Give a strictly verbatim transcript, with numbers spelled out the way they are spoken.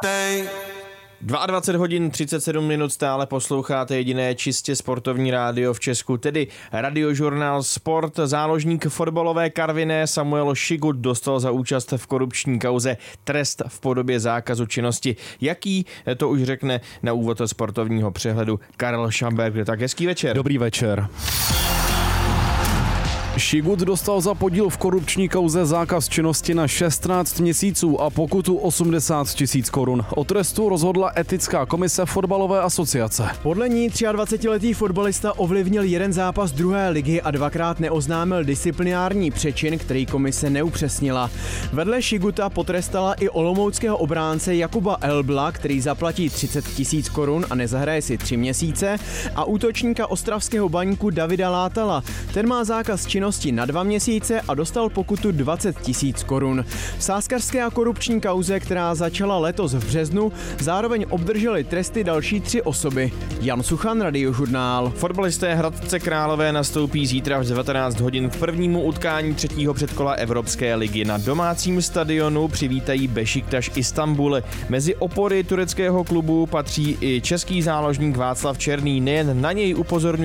dvacet dva hodin třicet sedm minut stále posloucháte jediné čistě sportovní rádio v Česku, tedy Radiožurnál Sport. Záložník fotbalové Karviné Samuel Šigut dostal za účast v korupční kauze trest v podobě zákazu činnosti. Jaký, to už řekne na úvod sportovního přehledu Karel Šamberg. Tak hezký večer. Dobrý večer. Šigut dostal za podíl v korupční kauze zákaz činnosti na šestnáct měsíců a pokutu osmdesát tisíc korun. O trestu rozhodla etická komise fotbalové asociace. Podle ní dvacetitříletý fotbalista ovlivnil jeden zápas druhé ligy a dvakrát neoznámil disciplinární přečin, který komise neupřesnila. Vedle Šiguta potrestala i olomouckého obránce Jakuba Elbla, který zaplatí třicet tisíc korun a nezahraje si tři měsíce, a útočníka ostravského Baňku Davida Látala. Ten má zákaz činnosti na dva měsíce a dostal pokutu dvacet tisíc korun. V sázkařské a korupční kauze, která začala letos v březnu, zároveň obdrželi tresty další tři osoby. Jan Suchan, Radiožurnál. Fotbalisté Hradce Králové nastoupí zítra v devatenáct hodin k prvnímu utkání třetího předkola Evropské ligy. Na domácím stadionu přivítají Bešiktaš Istanbul. Mezi opory tureckého klubu patří i český záložník Václav Černý. Nejen na něj upozorňuje